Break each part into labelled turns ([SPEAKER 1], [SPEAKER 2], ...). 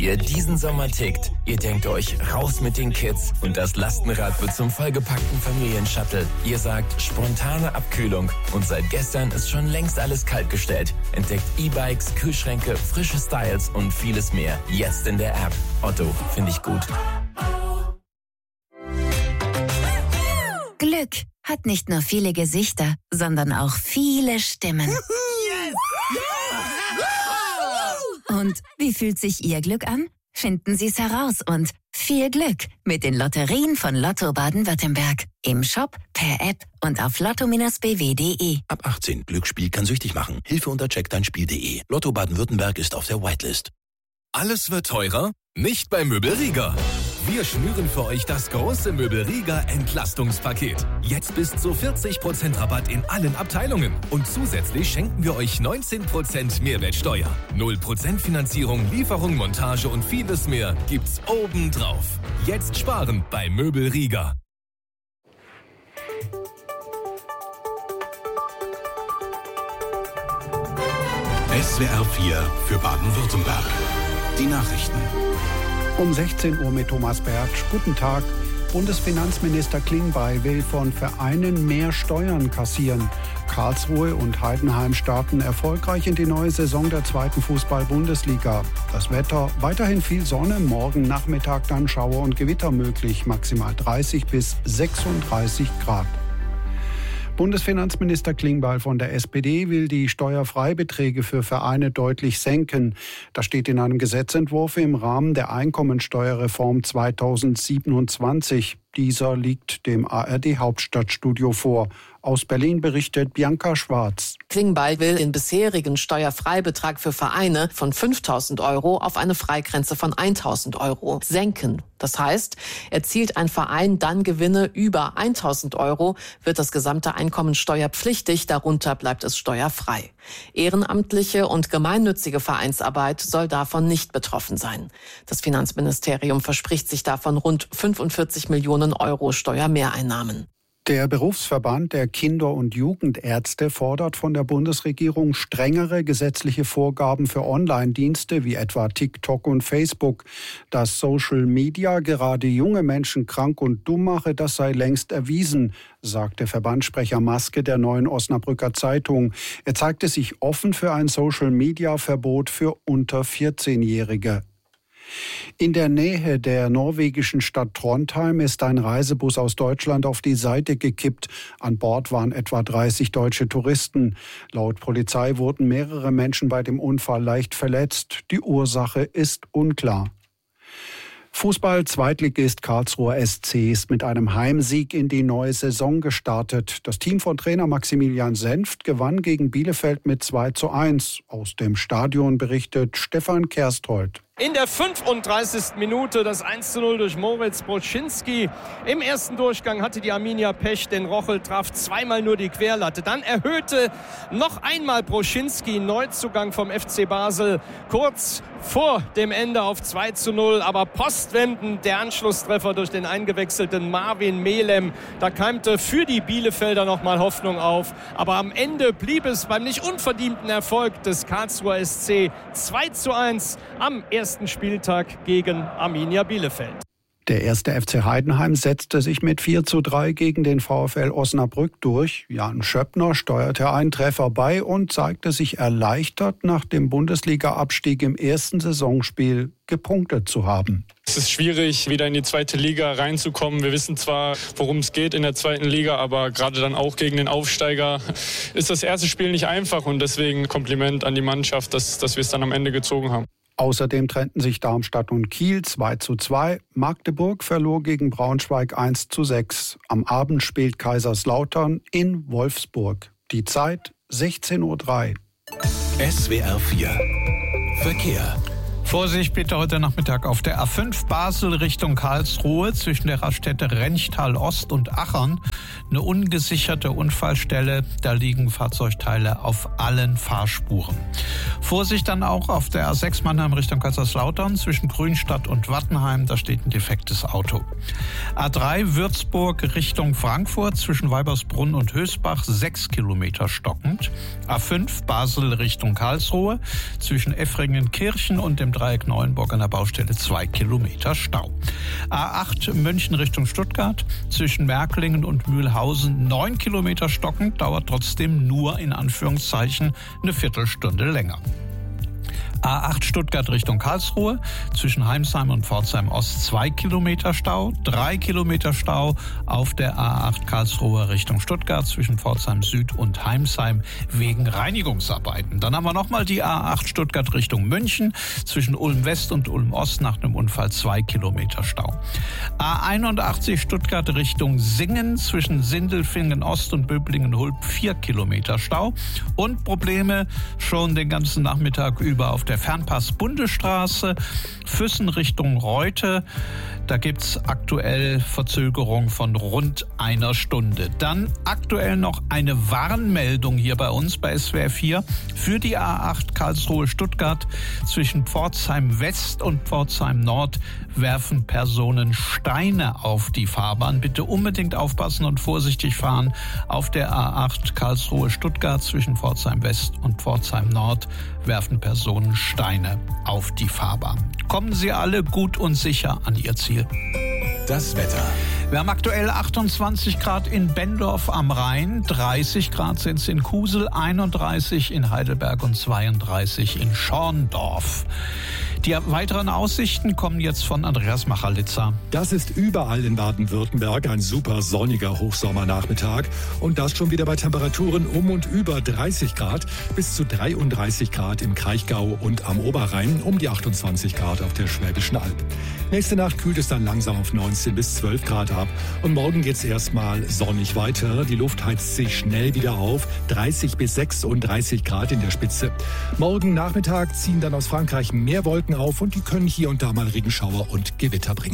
[SPEAKER 1] Ihr diesen Sommer tickt. Ihr denkt euch, raus mit den Kids und das Lastenrad wird zum vollgepackten Familienshuttle. Ihr sagt, spontane Abkühlung und seit gestern ist schon längst alles kaltgestellt. Entdeckt E-Bikes, Kühlschränke, frische Styles und vieles mehr. Jetzt in der App. Otto, finde ich gut.
[SPEAKER 2] Glück hat nicht nur viele Gesichter, sondern auch viele Stimmen. Und wie fühlt sich Ihr Glück an? Finden Sie es heraus und viel Glück mit den Lotterien von Lotto Baden-Württemberg. Im Shop, per App und auf lotto-bw.de.
[SPEAKER 3] Ab 18. Glücksspiel kann süchtig machen. Hilfe unter checkdeinspiel.de. Lotto Baden-Württemberg ist auf der Whitelist.
[SPEAKER 4] Alles wird teurer? Nicht bei Möbel Rieger. Wir schnüren für euch das große Möbel Rieger Entlastungspaket. Jetzt bis zu 40% Rabatt in allen Abteilungen. Und zusätzlich schenken wir euch 19% Mehrwertsteuer. 0% Finanzierung, Lieferung, Montage und vieles mehr gibt's obendrauf. Jetzt sparen bei Möbel Rieger.
[SPEAKER 5] SWR 4 für Baden-Württemberg. Die Nachrichten.
[SPEAKER 6] Um 16 Uhr mit Thomas Bertsch. Guten Tag. Bundesfinanzminister Klingbeil will von Vereinen mehr Steuern kassieren. Karlsruhe und Heidenheim starten erfolgreich in die neue Saison der 2. Fußball-Bundesliga. Das Wetter, weiterhin viel Sonne, morgen Nachmittag dann Schauer und Gewitter möglich, maximal 30 bis 36 Grad. Bundesfinanzminister Klingbeil von der SPD will die Steuerfreibeträge für Vereine deutlich senken. Das steht in einem Gesetzentwurf im Rahmen der Einkommensteuerreform 2027. Dieser liegt dem ARD-Hauptstadtstudio vor. Aus Berlin berichtet Bianca Schwarz.
[SPEAKER 7] Klingbeil will den bisherigen Steuerfreibetrag für Vereine von 5.000 € auf eine Freigrenze von 1.000 € senken. Das heißt, erzielt ein Verein dann Gewinne über 1.000 €, wird das gesamte Einkommen steuerpflichtig, darunter bleibt es steuerfrei. Ehrenamtliche und gemeinnützige Vereinsarbeit soll davon nicht betroffen sein. Das Finanzministerium verspricht sich davon rund 45 Millionen € Steuermehreinnahmen.
[SPEAKER 6] Der Berufsverband der Kinder- und Jugendärzte fordert von der Bundesregierung strengere gesetzliche Vorgaben für Online-Dienste wie etwa TikTok und Facebook. Dass Social Media gerade junge Menschen krank und dumm mache, das sei längst erwiesen, sagte Verbandssprecher Maske der Neuen Osnabrücker Zeitung. Er zeigte sich offen für ein Social-Media-Verbot für unter 14-Jährige. In der Nähe der norwegischen Stadt Trondheim ist ein Reisebus aus Deutschland auf die Seite gekippt. An Bord waren etwa 30 deutsche Touristen. Laut Polizei wurden mehrere Menschen bei dem Unfall leicht verletzt. Die Ursache ist unklar. Fußball-Zweitligist Karlsruher SC ist mit einem Heimsieg in die neue Saison gestartet. Das Team von Trainer Maximilian Senft gewann gegen Bielefeld mit 2:1. Aus dem Stadion berichtet Stefan Kersthold.
[SPEAKER 8] In der 35. Minute das 1:0 durch Moritz Broschinski. Im ersten Durchgang hatte die Arminia Pech, denn Rochel traf zweimal nur die Querlatte. Dann erhöhte noch einmal Broschinski, Neuzugang vom FC Basel, kurz vor dem Ende auf 2:0. Aber postwendend der Anschlusstreffer durch den eingewechselten Marvin Melem. Da keimte für die Bielefelder nochmal Hoffnung auf. Aber am Ende blieb es beim nicht unverdienten Erfolg des Karlsruher SC 2:1 am ersten Spieltag gegen Arminia Bielefeld.
[SPEAKER 6] Der erste FC Heidenheim setzte sich mit 4:3 gegen den VfL Osnabrück durch. Jan Schöppner steuerte einen Treffer bei und zeigte sich erleichtert, nach dem Bundesliga-Abstieg im ersten Saisonspiel gepunktet zu haben.
[SPEAKER 9] Es ist schwierig, wieder in die zweite Liga reinzukommen. Wir wissen zwar, worum es geht in der zweiten Liga, aber gerade dann auch gegen den Aufsteiger ist das erste Spiel nicht einfach und deswegen Kompliment an die Mannschaft, dass wir es dann am Ende gezogen haben.
[SPEAKER 6] Außerdem trennten sich Darmstadt und Kiel 2:2. Magdeburg verlor gegen Braunschweig 1:6. Am Abend spielt Kaiserslautern in Wolfsburg. Die Zeit 16:03 Uhr.
[SPEAKER 5] SWR 4 Verkehr.
[SPEAKER 10] Vorsicht bitte heute Nachmittag auf der A5 Basel Richtung Karlsruhe zwischen der Raststätte Renchtal Ost und Achern. eine ungesicherte Unfallstelle. Da liegen Fahrzeugteile auf allen Fahrspuren. Vorsicht dann auch auf der A6 Mannheim Richtung Kaiserslautern zwischen Grünstadt und Wattenheim. Da steht ein defektes Auto. A3 Würzburg Richtung Frankfurt zwischen Weibersbrunn und Hösbach 6 Kilometer stockend. A5 Basel Richtung Karlsruhe zwischen Effringen-Kirchen und dem Dreieck Neuenburg an der Baustelle 2 Kilometer Stau. A8 München Richtung Stuttgart zwischen Märklingen und Mühlhausen 9 Kilometer stockend, dauert trotzdem nur in Anführungszeichen eine Viertelstunde länger. A8 Stuttgart Richtung Karlsruhe zwischen Heimsheim und Pforzheim Ost 2 Kilometer Stau, 3 Kilometer Stau auf der A8 Karlsruhe Richtung Stuttgart zwischen Pforzheim Süd und Heimsheim wegen Reinigungsarbeiten. Dann haben wir nochmal die A8 Stuttgart Richtung München zwischen Ulm West und Ulm Ost nach einem Unfall 2 Kilometer Stau. A81 Stuttgart Richtung Singen zwischen Sindelfingen Ost und Böblingen-Hulb 4 Kilometer Stau und Probleme schon den ganzen Nachmittag über auf der Fernpass-Bundesstraße, Füssen Richtung Reute. Da gibt es aktuell Verzögerung von rund einer Stunde. Dann aktuell noch eine Warnmeldung hier bei uns bei SWR 4 für die A8 Karlsruhe-Stuttgart. Zwischen Pforzheim West und Pforzheim Nord werfen Personen Steine auf die Fahrbahn. Bitte unbedingt aufpassen und vorsichtig fahren. Auf der A8 Karlsruhe-Stuttgart zwischen Pforzheim West und Pforzheim Nord werfen Personen Steine auf die Fahrbahn. Kommen Sie alle gut und sicher an Ihr Ziel.
[SPEAKER 5] Das Wetter.
[SPEAKER 10] Wir haben aktuell 28 Grad in Bendorf am Rhein, 30 Grad sind es in Kusel, 31 in Heidelberg und 32 in Schorndorf. Die weiteren Aussichten kommen jetzt von Andreas Machalitzer.
[SPEAKER 11] Das ist überall in Baden-Württemberg ein super sonniger Hochsommernachmittag. Und das schon wieder bei Temperaturen um und über 30 Grad bis zu 33 Grad im Kraichgau und am Oberrhein, um die 28 Grad auf der Schwäbischen Alb. Nächste Nacht kühlt es dann langsam auf 19 bis 12 Grad ab. Und morgen geht es erstmal sonnig weiter. Die Luft heizt sich schnell wieder auf. 30 bis 36 Grad in der Spitze. Morgen Nachmittag ziehen dann aus Frankreich mehr Wolken auf und die können hier und da mal Regenschauer und Gewitter bringen.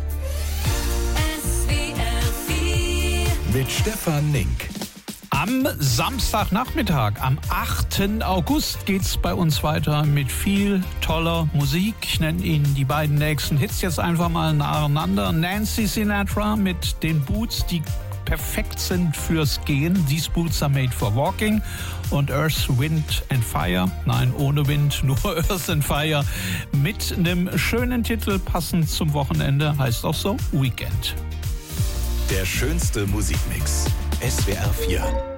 [SPEAKER 5] Mit Stefan Nink.
[SPEAKER 10] Am Samstagnachmittag, am 8. August, geht's bei uns weiter mit viel toller Musik. Ich nenne Ihnen die beiden nächsten Hits jetzt einfach mal nacheinander. Nancy Sinatra mit den Boots, die perfekt sind fürs Gehen. These Boots are made for walking. Und Earth, Wind and Fire, nein, ohne Wind, nur Earth and Fire, mit einem schönen Titel, passend zum Wochenende, heißt auch so Weekend.
[SPEAKER 5] Der schönste Musikmix. SWR 4.